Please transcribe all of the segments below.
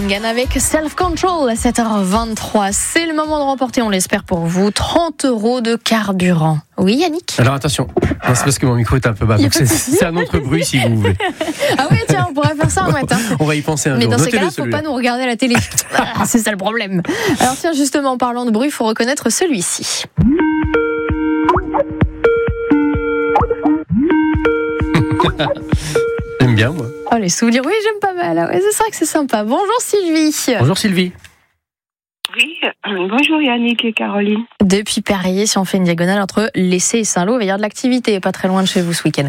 Ringen avec Self Control à 7h23. C'est le moment de remporter, on l'espère pour vous, 30 € de carburant. Oui, Yannick? Alors attention, c'est parce que mon micro est un peu bas, donc c'est un autre bruit si vous voulez. Ah oui, tiens, on pourrait faire ça un matin. On va y penser un jour. Mais dans ces cas-là, faut pas nous regarder à la télé. C'est ça le problème. Alors tiens, justement, en parlant de bruit, il faut reconnaître celui-ci. J'aime bien, moi. Oh, les souvenirs, oui, j'aime pas mal. Ouais, c'est vrai que c'est sympa. Bonjour Sylvie. Bonjour Sylvie. Oui, bonjour Yannick et Caroline. Depuis Perrier, si on fait une diagonale entre Lessay et Saint-Lô, il va y avoir de l'activité, pas très loin de chez vous ce week-end.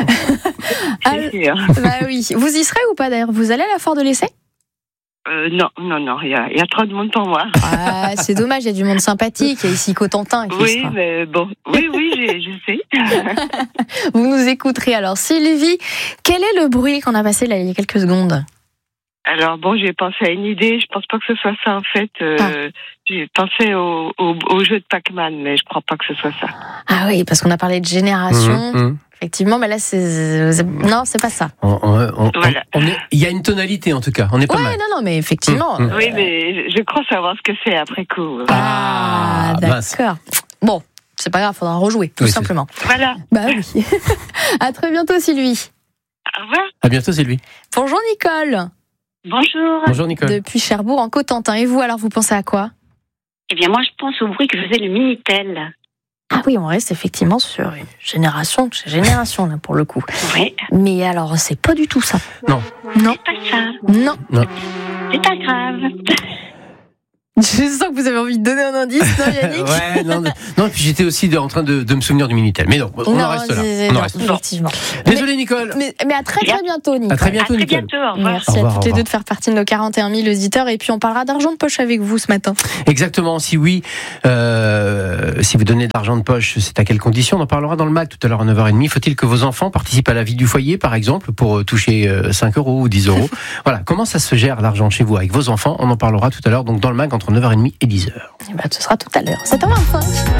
Bah oui. Vous y serez ou pas d'ailleurs? Vous allez à la foire de Lessay? Non, il y a trop de monde pour moi. Ah, c'est dommage, il y a du monde sympathique. Il y a ici Cotentin qui Oui, sera. mais bon, je sais. Vous nous écouterez alors. Sylvie, quel est le bruit qu'on a passé là il y a quelques secondes? Alors bon, j'ai pensé à une idée, je pense pas que ce soit ça en fait. J'ai pensé au jeu de Pac-Man, mais je crois pas que ce soit ça. Ah oui, parce qu'on a parlé de génération. Effectivement, mais là, non, c'est pas ça. Voilà. Il y a une tonalité en tout cas, on est pas mal. Non, mais effectivement. Oui, mais je crois savoir ce que c'est après coup. Ah, d'accord. Bon, c'est pas grave, faudra rejouer, tout simplement. Voilà. Bah oui. À très bientôt, Sylvie. Au revoir. À bientôt Sylvie. Bonjour Nicole. Bonjour. Bonjour Nicole. Depuis Cherbourg en Cotentin. Et vous, alors, vous pensez à quoi? Eh bien, moi, je pense au bruit que faisait le Minitel. Ah oui, on reste effectivement sur une génération de chez génération, là, pour le coup. Oui. Mais alors, c'est pas du tout ça. Non. Non. C'est pas ça. Non. C'est pas grave. Je sens que vous avez envie de donner un indice, non, Yannick? Ouais, non, puis j'étais aussi en train de me souvenir du Minitel. Mais non, on en reste là. Non, effectivement. Désolé Nicole. Mais à très bientôt, Nicole. À très bientôt À très Nicole. bientôt. Au revoir. Merci à toutes les deux de faire partie de nos 41 000 auditeurs. Et puis on parlera d'argent de poche avec vous ce matin. Exactement, si oui, si vous donnez de l'argent de poche, c'est à quelles conditions? On en parlera dans le MAC tout à l'heure à 9h30. Faut-il que vos enfants participent à la vie du foyer, par exemple, pour toucher 5 € ou 10 €? Voilà, comment ça se gère l'argent chez vous avec vos enfants? On en parlera tout à l'heure, donc dans le MAC entre 9h30 et 10h. Et ben, ce sera tout à l'heure. 7h25.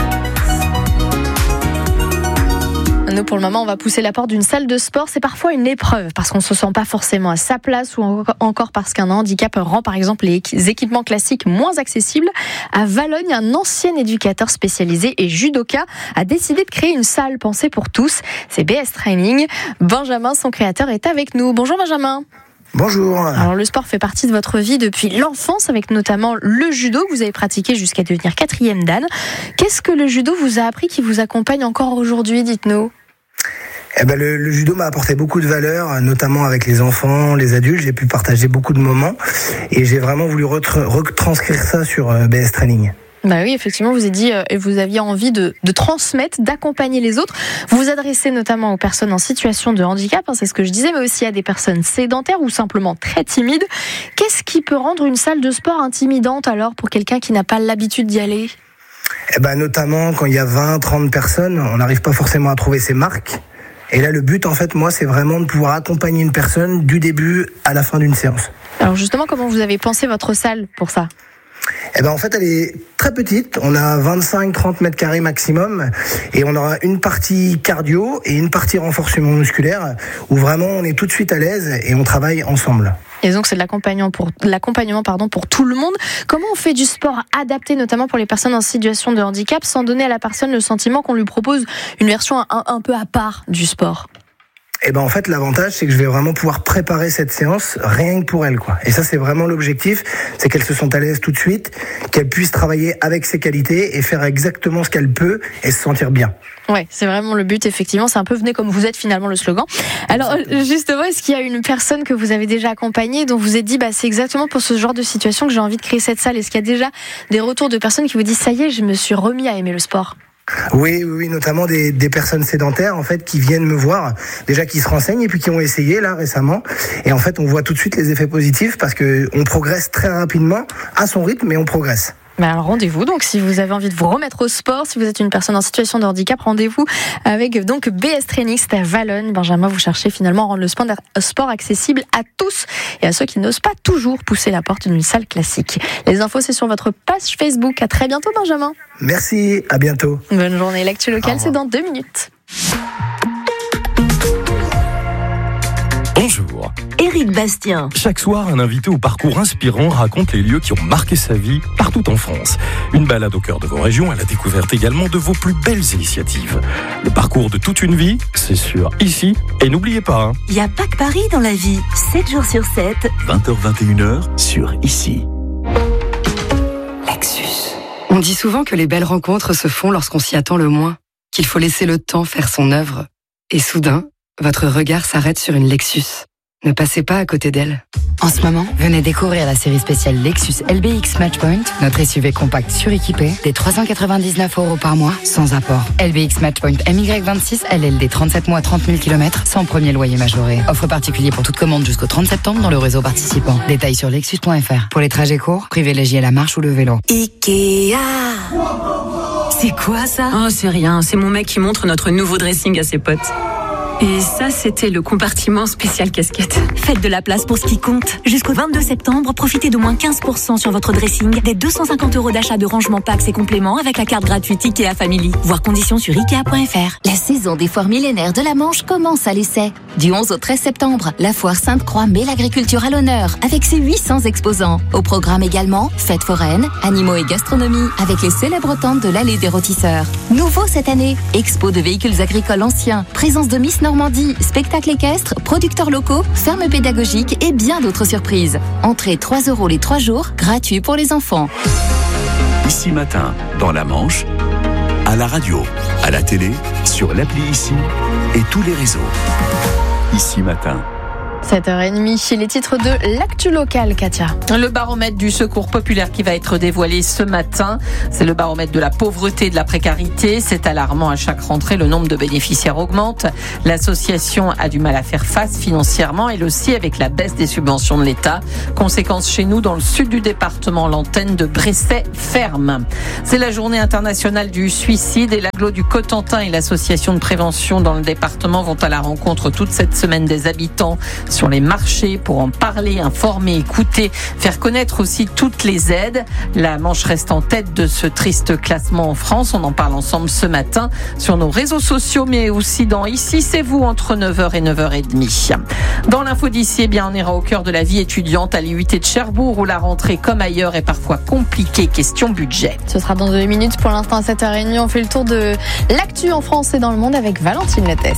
Nous, pour le moment, on va pousser la porte d'une salle de sport. C'est parfois une épreuve parce qu'on ne se sent pas forcément à sa place ou encore parce qu'un handicap rend, par exemple, les équipements classiques moins accessibles. À Valogne, un ancien éducateur spécialisé et judoka a décidé de créer une salle pensée pour tous. C'est BS Training. Benjamin, son créateur, est avec nous. Bonjour Benjamin. Bonjour. Alors le sport fait partie de votre vie depuis l'enfance avec notamment le judo que vous avez pratiqué jusqu'à devenir 4e dan. Qu'est-ce que le judo vous a appris qui vous accompagne encore aujourd'hui, dites-nous? Le judo m'a apporté beaucoup de valeurs, notamment avec les enfants, les adultes. J'ai pu partager beaucoup de moments et j'ai vraiment voulu retranscrire ça sur BS Training. Bah oui, effectivement, vous avez dit et vous aviez envie de transmettre, d'accompagner les autres. Vous vous adressez notamment aux personnes en situation de handicap, c'est ce que je disais, mais aussi à des personnes sédentaires ou simplement très timides. Qu'est-ce qui peut rendre une salle de sport intimidante alors pour quelqu'un qui n'a pas l'habitude d'y aller? Notamment quand il y a 20, 30 personnes, on n'arrive pas forcément à trouver ses marques. Et là, le but, en fait, moi, c'est vraiment de pouvoir accompagner une personne du début à la fin d'une séance. Alors justement, comment vous avez pensé votre salle pour ça? En fait, elle est très petite. On a 25-30 mètres carrés maximum. Et on aura une partie cardio et une partie renforcement musculaire où vraiment on est tout de suite à l'aise et on travaille ensemble. Et donc c'est de l'accompagnement pour tout le monde. Comment on fait du sport adapté, notamment pour les personnes en situation de handicap, sans donner à la personne le sentiment qu'on lui propose une version un peu à part du sport? En fait, l'avantage, c'est que je vais vraiment pouvoir préparer cette séance rien que pour elle, quoi. Et ça, c'est vraiment l'objectif, c'est qu'elle se sente à l'aise tout de suite, qu'elle puisse travailler avec ses qualités et faire exactement ce qu'elle peut et se sentir bien. Ouais, c'est vraiment le but, effectivement. C'est un peu venez comme vous êtes, finalement, le slogan. Alors, justement, est-ce qu'il y a une personne que vous avez déjà accompagnée dont vous êtes dit, c'est exactement pour ce genre de situation que j'ai envie de créer cette salle? Est-ce qu'il y a déjà des retours de personnes qui vous disent, ça y est, je me suis remis à aimer le sport? Oui, notamment des personnes sédentaires en fait qui viennent me voir, déjà qui se renseignent et puis qui ont essayé là récemment. Et en fait, on voit tout de suite les effets positifs parce que on progresse très rapidement à son rythme, mais on progresse. Alors rendez-vous, donc si vous avez envie de vous remettre au sport, si vous êtes une personne en situation de handicap, rendez-vous avec donc BS Training, c'est à Valogne. Benjamin, vous cherchez finalement à rendre le sport accessible à tous et à ceux qui n'osent pas toujours pousser la porte d'une salle classique. Les infos, c'est sur votre page Facebook. À très bientôt Benjamin. Merci, à bientôt. Bonne journée, l'actu locale, c'est dans 2 minutes. Bonjour. Bonjour. Éric Bastien. Chaque soir, un invité au parcours inspirant raconte les lieux qui ont marqué sa vie partout en France. Une balade au cœur de vos régions à la découverte également de vos plus belles initiatives. Le parcours de toute une vie, c'est sûr, ici. Et n'oubliez pas, Il n'y a pas que Paris dans la vie. 7 jours sur 7. 20h-21h sur Ici. Lexus. On dit souvent que les belles rencontres se font lorsqu'on s'y attend le moins, qu'il faut laisser le temps faire son œuvre. Et soudain, votre regard s'arrête sur une Lexus. Ne passez pas à côté d'elle. En ce moment, venez découvrir la série spéciale Lexus LBX Matchpoint, notre SUV compact suréquipé, des 399 € par mois, sans apport. LBX Matchpoint MY26, LLD 37 mois, 30 000 km, sans premier loyer majoré. Offre particulier pour toute commande jusqu'au 30 septembre dans le réseau participant. Détails sur lexus.fr. Pour les trajets courts, privilégiez la marche ou le vélo. Ikea. C'est quoi ça? Oh, c'est rien. C'est mon mec qui montre notre nouveau dressing à ses potes. Et ça, c'était le compartiment spécial casquette. Faites de la place pour ce qui compte. Jusqu'au 22 septembre, profitez de moins 15% sur votre dressing, des 250 € d'achat de rangement packs et compléments avec la carte gratuite Ikea Family. Voir conditions sur Ikea.fr. La saison des foires millénaires de la Manche commence à l'Essai. Du 11 au 13 septembre, la foire Sainte-Croix met l'agriculture à l'honneur avec ses 800 exposants. Au programme également, fêtes foraines, animaux et gastronomie avec les célèbres tentes de l'allée des rôtisseurs. Nouveau cette année, expo de véhicules agricoles anciens, présence de Miss Normandie, spectacles équestres, producteurs locaux, fermes pédagogiques et bien d'autres surprises. Entrée 3 € les 3 jours, gratuit pour les enfants. Ici Matin, dans la Manche, à la radio, à la télé, sur l'appli Ici et tous les réseaux. Ici Matin. 7h30, les titres de l'actu locale, Katia. Le baromètre du Secours populaire qui va être dévoilé ce matin. C'est le baromètre de la pauvreté et de la précarité. C'est alarmant, à chaque rentrée, le nombre de bénéficiaires augmente. L'association a du mal à faire face financièrement, elle aussi avec la baisse des subventions de l'État. Conséquence chez nous, dans le sud du département, l'antenne de Bresset ferme. C'est la journée internationale du suicide et l'agglo du Cotentin et l'association de prévention dans le département vont à la rencontre toute cette semaine des habitants sur les marchés pour en parler, informer, écouter, faire connaître aussi toutes les aides. La Manche reste en tête de ce triste classement en France. On en parle ensemble ce matin sur nos réseaux sociaux, mais aussi dans Ici, c'est vous, entre 9h et 9h30. Dans l'info d'ici, eh bien, on ira au cœur de la vie étudiante à l'IUT de Cherbourg, où la rentrée, comme ailleurs, est parfois compliquée. Question budget. Ce sera dans 2 minutes. Pour l'instant, à 7h30, on fait le tour de l'actu en France et dans le monde avec Valentine Lettès.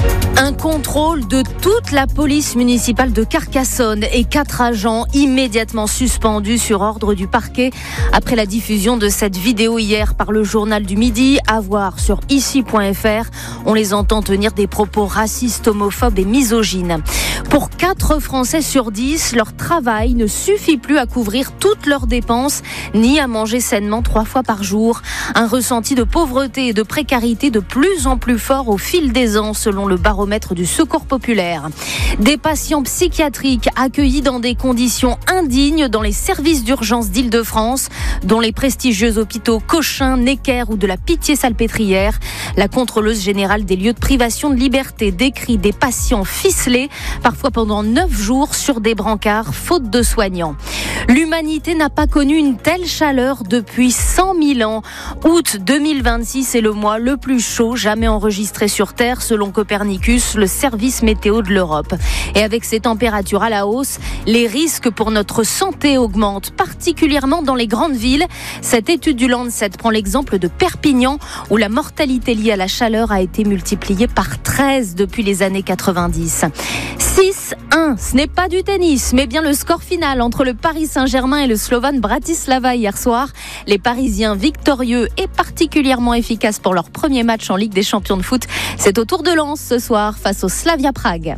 Un contrôle de toute la police municipale de Carcassonne et 4 agents immédiatement suspendus sur ordre du parquet après la diffusion de cette vidéo hier par le journal du Midi. À voir sur ici.fr. On les entend tenir des propos racistes, homophobes et misogynes. Pour 4 Français sur 10, leur travail ne suffit plus à couvrir toutes leurs dépenses ni à manger sainement 3 fois par jour. Un ressenti de pauvreté et de précarité de plus en plus fort au fil des ans, selon le baromètre du Secours populaire. Des patients psychiatriques accueillis dans des conditions indignes dans les services d'urgence d'Île-de-France, dont les prestigieux hôpitaux Cochin, Necker ou de la Pitié-Salpêtrière. La contrôleuse générale des lieux de privation de liberté décrit des patients ficelés, parfois pendant 9 jours sur des brancards, faute de soignants. L'humanité n'a pas connu une telle chaleur depuis 100 000 ans. Août 2026 est le mois le plus chaud jamais enregistré sur Terre, selon Copernicus, le service météo de l'Europe. Et avec ces températures à la hausse, les risques pour notre santé augmentent, particulièrement dans les grandes villes. Cette étude du Lancet prend l'exemple de Perpignan, où la mortalité liée à la chaleur a été multipliée par 13 depuis les années 90. 6-1, ce n'est pas du tennis, mais bien le score final entre le Paris Saint-Germain et le Slovan Bratislava hier soir. Les Parisiens victorieux et particulièrement efficaces pour leur premier match en Ligue des Champions de foot. C'est au tour de Lens ce soir face au Slavia Prague.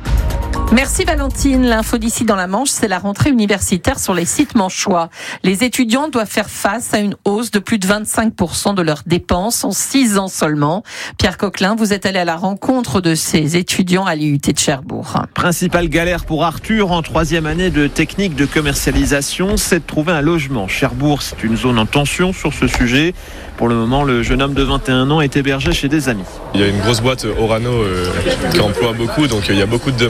Merci Valentine. L'info d'ici dans la Manche, c'est la rentrée universitaire sur les sites manchois. Les étudiants doivent faire face à une hausse de plus de 25% de leurs dépenses en 6 ans seulement. Pierre Coquelin, vous êtes allé à la rencontre de ces étudiants à l'IUT de Cherbourg. Principale galère pour Arthur en 3e année de technique de commercialisation, c'est de trouver un logement. Cherbourg, c'est une zone en tension sur ce sujet. Pour le moment, le jeune homme de 21 ans est hébergé chez des amis. Il y a une grosse boîte Orano qui emploie beaucoup, donc il y a beaucoup de demandes.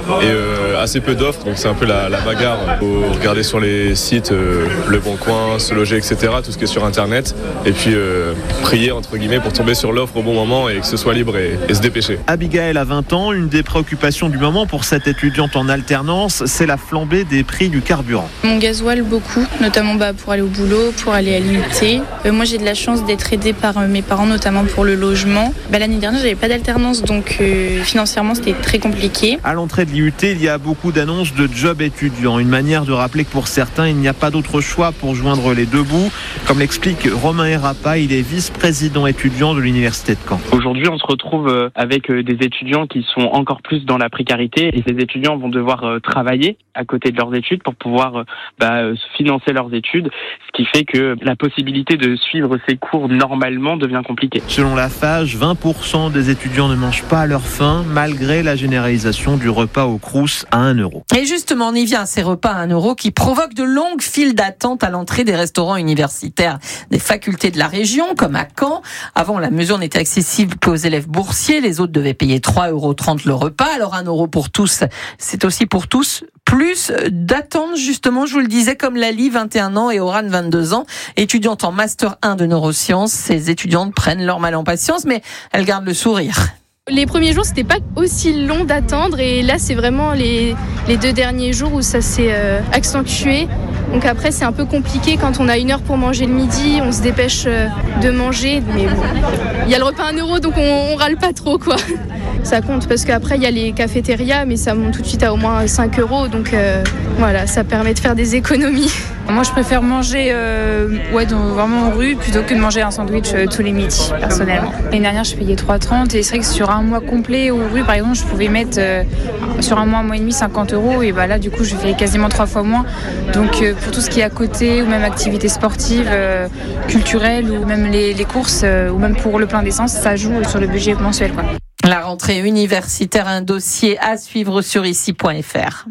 et assez peu d'offres, donc c'est un peu la bagarre. Il faut regarder sur les sites Le Bon Coin, Se Loger, etc., tout ce qui est sur Internet, et puis prier entre guillemets pour tomber sur l'offre au bon moment et que ce soit libre et se dépêcher. Abigail a 20 ans, une des préoccupations du moment pour cette étudiante en alternance, c'est la flambée des prix du carburant. Mon gasoil beaucoup, notamment pour aller au boulot, pour aller à l'IUT. Moi j'ai de la chance d'être aidée par mes parents, notamment pour le logement. L'année dernière j'avais pas d'alternance, donc financièrement c'était très compliqué. À l'entrée de l'IUT, il y a beaucoup d'annonces de jobs étudiants, une manière de rappeler que pour certains il n'y a pas d'autre choix pour joindre les deux bouts, comme l'explique Romain Herapa, il est vice-président étudiant de l'université de Caen. Aujourd'hui on se retrouve avec des étudiants qui sont encore plus dans la précarité et ces étudiants vont devoir travailler à côté de leurs études pour pouvoir financer leurs études, ce qui fait que la possibilité de suivre ces cours normalement devient compliquée. Selon la FAGE, 20% des étudiants ne mangent pas à leur faim malgré la généralisation du repas au Crous à 1 €. Et justement, on y vient à ces repas à 1 € qui provoquent de longues files d'attente à l'entrée des restaurants universitaires des facultés de la région, comme à Caen. Avant, la mesure n'était accessible qu'aux élèves boursiers. Les autres devaient payer 3,30 € le repas. Alors 1 € pour tous, c'est aussi pour tous. Plus d'attente, justement, je vous le disais, comme Lali, 21 ans, et Oran, 22 ans, étudiante en Master 1 de neurosciences. Ces étudiantes prennent leur mal en patience, mais elles gardent le sourire. Les premiers jours, c'était pas aussi long d'attendre, et là, c'est vraiment les 2 derniers jours où ça s'est accentué. Donc après, c'est un peu compliqué quand on a 1 heure pour manger le midi, on se dépêche de manger, mais bon, il y a le repas à 1 €, donc on râle pas trop, quoi. Ça compte, parce qu'après, il y a les cafétérias, mais ça monte tout de suite à au moins 5 €, donc voilà, ça permet de faire des économies. Moi, je préfère manger vraiment en rue plutôt que de manger un sandwich tous les midis, personnellement. L'année dernière, je payais 3,30 € et c'est vrai que sur un mois complet aux rues, par exemple, je pouvais mettre sur un mois et demi 50 € et là, du coup, je fais quasiment 3 fois moins. Donc, pour tout ce qui est à côté ou même activités sportives, culturelles ou même les courses ou même pour le plein d'essence, ça joue sur le budget mensuel, quoi. La rentrée universitaire, un dossier à suivre sur ici.fr.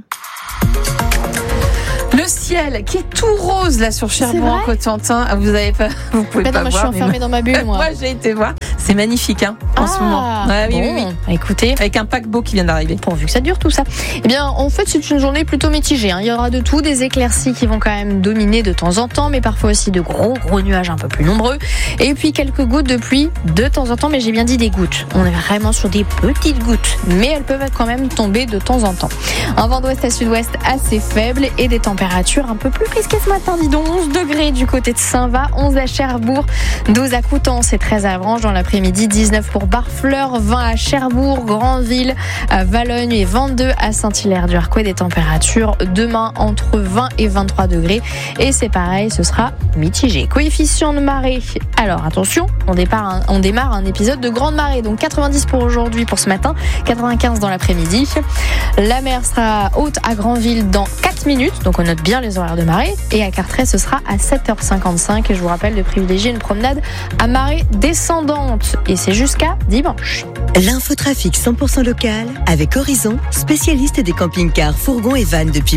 Le ciel qui est tout rose là sur Cherbourg-en-Cotentin. Vous pouvez pas voir. Je suis enfermée dans ma bulle, moi. Moi, j'ai été voir. C'est magnifique, en ce moment. Ouais, bon. Oui. Écoutez, avec un paquebot qui vient d'arriver. Pourvu que ça dure tout ça. Eh bien, en fait, c'est une journée plutôt mitigée. Il y aura de tout, des éclaircies qui vont quand même dominer de temps en temps, mais parfois aussi de gros nuages un peu plus nombreux. Et puis quelques gouttes de pluie de temps en temps, mais j'ai bien dit des gouttes. On est vraiment sur des petites gouttes, mais elles peuvent quand même tomber de temps en temps. Un vent d'ouest à sud-ouest assez faible et des températures un peu plus risquées ce matin. Dis donc, 11 degrés du côté de Saint-Va, 11 à Cherbourg, 12 à Coutances et 13 à Avranches dans l'après-midi, 19 pour Barfleur, 20 à Cherbourg, Grandville, à Valognes et 22 à Saint-Hilaire-du-Harcouët. Des températures demain entre 20 et 23 degrés. Et c'est pareil, ce sera mitigé. Coefficient de marée. Alors attention, on démarre un épisode de grande marée. Donc 90 pour aujourd'hui, pour ce matin, 95 dans l'après-midi. La mer sera haute à Grandville dans 4 minutes. Donc on note bien les horaires de marée. Et à Carteret, ce sera à 7h55. Et je vous rappelle de privilégier une promenade à marée descendante. Et c'est jusqu'à dimanche. L'infotrafic 100% local avec Horizon, spécialiste des camping-cars, fourgons et vannes depuis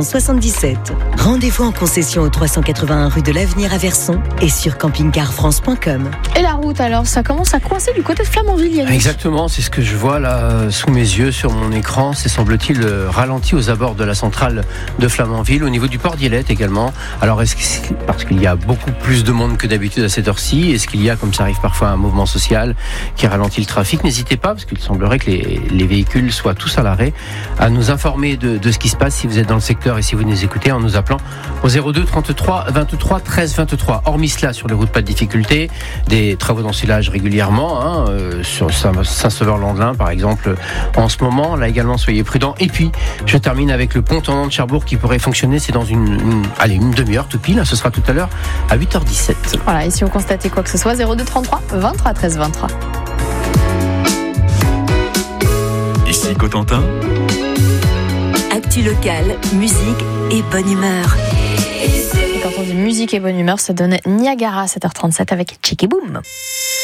1977. Rendez-vous en concession au 381 rue de l'Avenir à Verson et sur campingcarfrance.com. Et la route alors, ça commence à coincer du côté de Flamanville, Yannick. Exactement, c'est ce que je vois là sous mes yeux sur mon écran. C'est semble-t-il ralenti aux abords de la centrale de Flamanville, au niveau du port d'Yelette également. Alors est-ce que c'est parce qu'il y a beaucoup plus de monde que d'habitude à cette heure-ci? Est-ce qu'il y a, comme ça arrive parfois, un mouvement social qui ralentit le trafic? N'hésitez pas, parce qu'il semblerait que les véhicules soient tous à l'arrêt, à nous informer de ce qui se passe si vous êtes dans le secteur et si vous nous écoutez en nous appelant au 02 33 23 13 23. Hormis cela, sur les routes, pas de difficulté. Des travaux d'ensilage régulièrement, sur Saint-Sauveur-Landelin par exemple en ce moment. Là également, soyez prudents. Et puis, je termine avec le pont tournant de Cherbourg qui pourrait fonctionner. C'est dans une demi-heure tout pile. Ce sera tout à l'heure à 8h17. Voilà, et si vous constatez quoi que ce soit, 02 33 23 13 23. Ici Cotentin. Actu locale, musique et bonne humeur. Et quand on dit musique et bonne humeur, ça donne Niagara à 7h37 avec Chicky Boom.